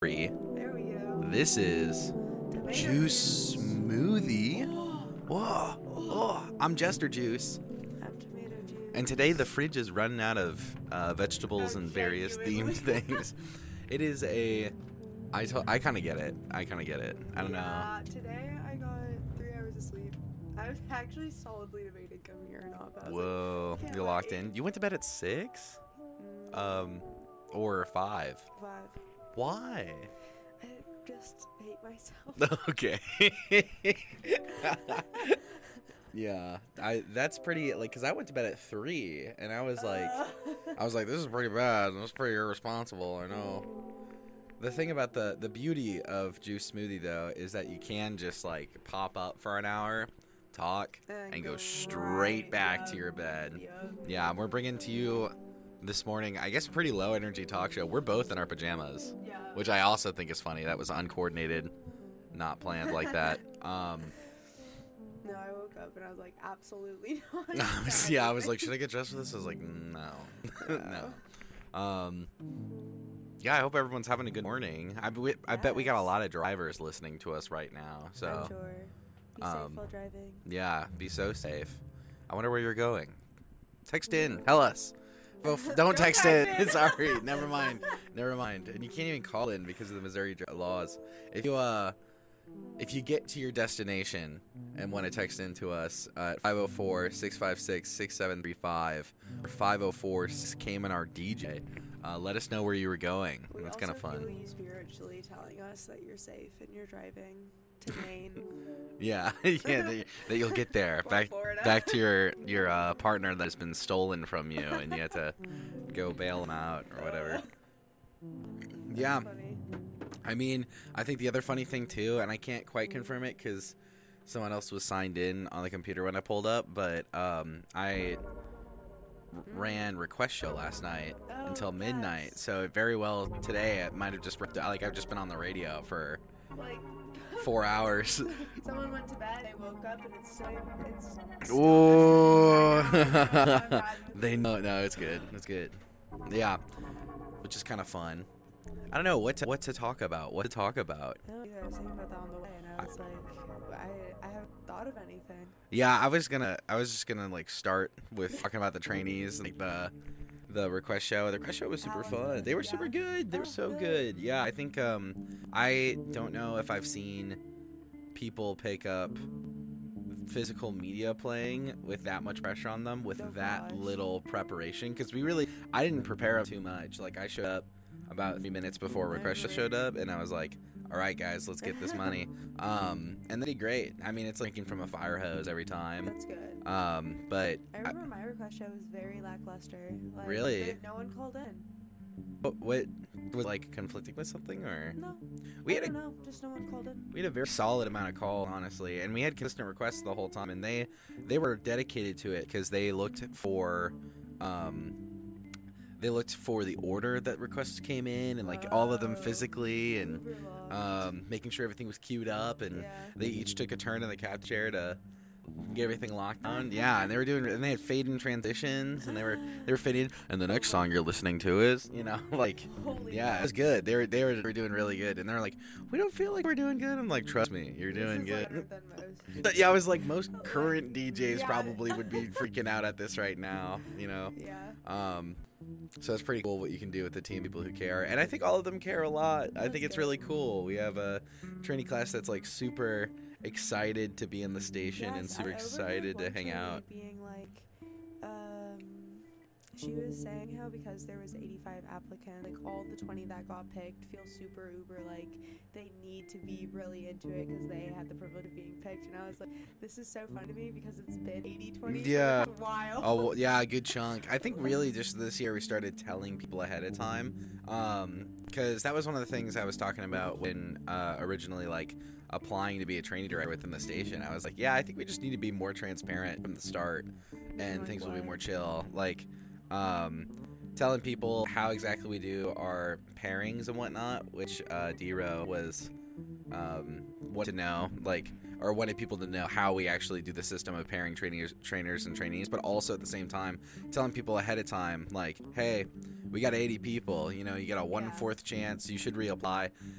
There we go. This is Tomato Juice Smoothie. Whoa. Oh, I'm Jester Juice. I'm tomato juice. And today the fridge is running out of vegetables and various themed things. It is a... I kind of get it. I don't know. Today I got 3 hours of sleep. I was actually solidly debating coming here or not. But I was Whoa. like, You're locked in. You went to bed at 6? Or 5? 5. Why? I just hate myself. Okay. Yeah, that's pretty, like, because I went to bed at 3, and I was like, this is pretty bad, and it's pretty irresponsible, I know. The thing about the beauty of Juice Smoothie, though, is that you can just, like, pop up for an hour, talk, and go straight back to your bed. Yep. Yeah, we're bringing to you this morning, I guess, a pretty low-energy talk show. We're both in our pajamas, Yeah. which I also think is funny. That was uncoordinated, not planned like that. No, I woke up and I was like, absolutely not. I was like, should I get dressed for this? I was like, no. No. Yeah, I hope everyone's having a good morning. I bet we got a lot of drivers listening to us right now. So, I'm sure. Be safe while driving. yeah, be so safe. I wonder where you're going. Text in. Tell us. Well, don't text in. Sorry. Never mind. And you can't even call in because of the Missouri laws. If you get to your destination and want to text in to us at 504-656-6735 or 504 Cayman our DJ, let us know where you were going. That's kind of fun. We also feel you spiritually telling us that you're safe and you're driving to Maine. Yeah, that you'll get there. Back to your partner that's been stolen from you, and you have to go bail him out or whatever. Yeah. That's funny. I mean, I think the other funny thing, too, and I can't quite confirm it because someone else was signed in on the computer when I pulled up, but I ran Request Show last night until midnight, yes. so very well today it might have just ripped out. Like, I've just been on the radio for Like 4 hours. someone went to bed, they woke up, and it's Ooh. still They know. No, it's good. Yeah, which is kind of fun. I don't know what to talk about. I know you guys were saying about that on the way, and I was like, I haven't thought of anything. Yeah, I was just gonna like start with talking about the trainees, like the Request Show. The Request Show was super fun. They were super good. They were so good. Yeah, I think I don't know if I've seen people pick up physical media playing with that much pressure on them with that little preparation, because I didn't prepare too much. Like, I showed up about 3 minutes before Request showed up, and I was like, all right, guys, let's get this money. And they did great. I mean, it's like drinking from a fire hose every time. That's good. But I remember my Request Show was very lackluster. Like, Really? No one called in. what was, like, conflicting with something, or No. we I had don't know. Just no one called in. we had a very solid amount of calls, honestly, and we had consistent requests the whole time, and they were dedicated to it because they looked for the order that requests came in, and like all of them physically, and making sure everything was queued up, and they each took a turn in the cap chair to get everything locked on. Yeah, and they had fade in transitions, and they were fading. And the next song you're listening to is, like, Holy yeah, it was good. They were doing really good, and they're like, we don't feel like we're doing good. I'm like, trust me, you're doing good. Better than most. But yeah, I was like, most current DJs probably would be freaking out at this right now, Yeah. So it's pretty cool what you can do with the team, people who care. And I think all of them care a lot. I think it's really cool. We have a trainee class that's like super excited to be in the station and super excited to hang out. Being like, she was saying how because there was 85 applicants, like all the 20 that got picked feel super uber like they need to be really into it because they had the privilege of being picked. And I was like, this is so fun to me because it's been 80-20 Yeah. for a while. Oh, well, yeah, a good chunk. I think really just this year we started telling people ahead of time, because that was one of the things I was talking about when originally, like, applying to be a trainee director within the station. I was like, yeah, I think we just need to be more transparent from the start, and things will be more chill. Like, telling people how exactly we do our pairings and whatnot, which D-Row was wanted to know, like, or wanted people to know how we actually do the system of pairing trainers and trainees, but also at the same time telling people ahead of time, like, hey, we got 80 people. You know, you get a Yeah. 1/4 chance. You should reapply.